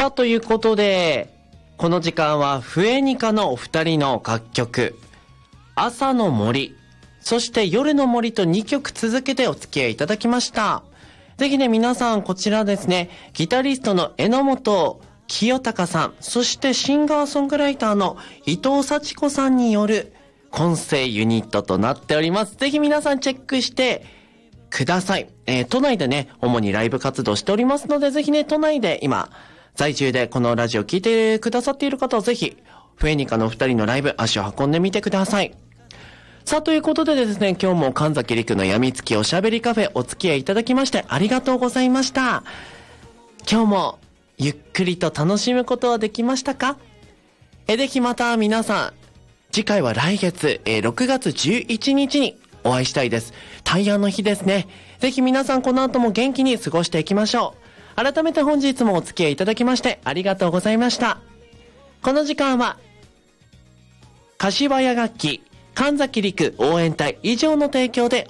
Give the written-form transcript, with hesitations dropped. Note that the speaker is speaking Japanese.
さあ、ということで、この時間はフエニカのお二人の楽曲、朝の森、そして夜の森と2曲続けてお付き合いいただきました。ぜひね、皆さんこちらですね、ギタリストの榎本清隆さん、そしてシンガーソングライターの伊藤幸子さんによる混声ユニットとなっております。ぜひ皆さんチェックしてください。都内でね、主にライブ活動しておりますので、ぜひね、都内で今、在住でこのラジオ聞いてくださっている方はぜひ、フエニカの二人のライブ足を運んでみてください。さあ、ということでですね、今日も神崎陸のやみつきおしゃべりカフェお付き合いいただきましてありがとうございました。今日もゆっくりと楽しむことはできましたか？ぜひまた皆さん、次回は来月、6月11日にお会いしたいです。大安の日ですね。ぜひ皆さんこの後も元気に過ごしていきましょう。改めて本日もお付き合いいただきましてありがとうございました。この時間は、柏屋楽器、神崎陸応援隊以上の提供で